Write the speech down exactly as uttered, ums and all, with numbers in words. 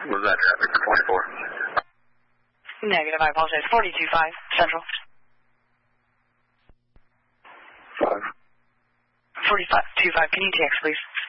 Was that traffic for twenty-four? Negative, I apologize. forty-two five, Central. Five. forty-five two five, can you text, please?